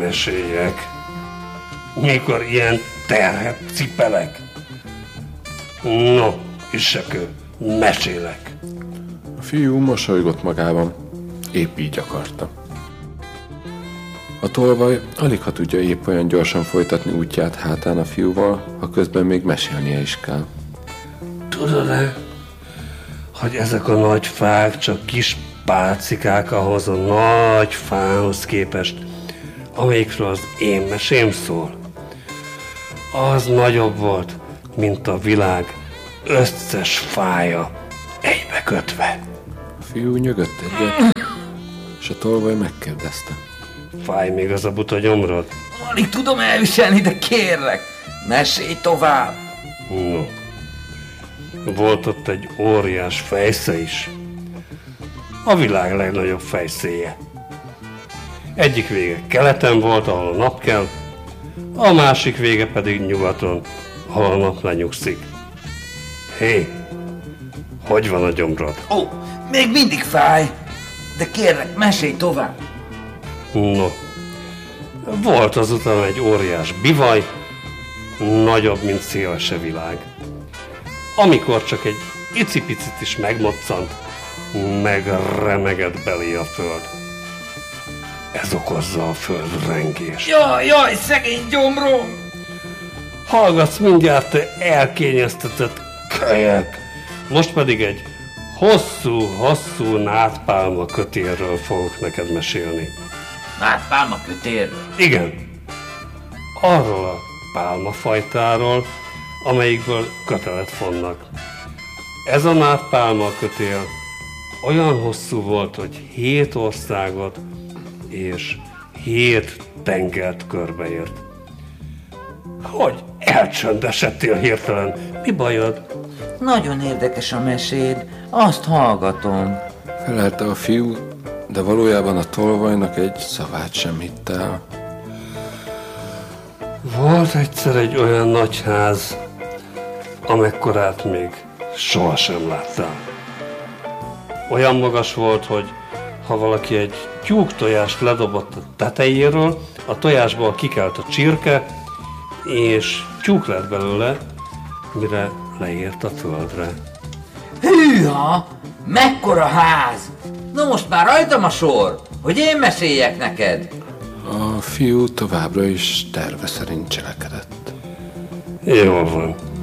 meséljek? Mikor ilyen terhet cipelek? No, Issekő, mesélek. A fiú mosolygott magában, épp így akarta. A tolvaj alig ha tudja épp olyan gyorsan folytatni útját hátán a fiúval, ha közben még mesélnie is kell. Tudod-e, hogy ezek a nagy fák csak kis pálcikák ahhoz a nagy fához képest, amelyikről az én mesém szól? Az nagyobb volt, mint a világ összes fája egybekötve. A fiú nyögött egyet, és a tolvaj megkérdezte. Fáj még az a buta gyomrod? Alig tudom elviselni, de kérlek, mesélj tovább. No. Volt ott egy óriás fejsze is. A világ legnagyobb fejszéje. Egyik vége keleten volt, ahol a nap kell, a másik vége pedig nyugaton, ahol a nap lenyugszik. Hé, hogy van a gyomrod? Ó, még mindig fáj, de kérlek, mesélj tovább. No, volt azután egy óriás bivaj, nagyobb, mint szélese világ. Amikor csak egy icipicit is megmoccant, megremegett belé a föld. Ez okozza a földrengést. Jaj, szegény gyomrom! Hallgatsz mindjárt, te elkényeztetett kölyök! Most pedig egy hosszú nátpálma kötélről fogok neked mesélni. Nátpálma kötélről? Igen, arról a pálmafajtáról, amelyikből kötelet fonnak. Ez a nátpálma kötél olyan hosszú volt, hogy 7 országot és 7 tengert körbeért. Hogy elcsöndesedtél hirtelen? Mi bajod? Nagyon érdekes a meséd, azt hallgatom. Felelte a fiú, de valójában a tolvajnak egy szavát sem hitt el. Volt egyszer egy olyan nagy ház, amekkorát még sohasem láttál. Olyan magas volt, hogy ha valaki egy tyúktojást ledobott a tetejéről, a tojásból kikelt a csirke, és tyúk lett belőle, mire leért a földre. Hűha! Mekkora ház! Na most már rajtam a sor, hogy én meséljek neked. A fiú továbbra is terve szerint cselekedett. Jól van.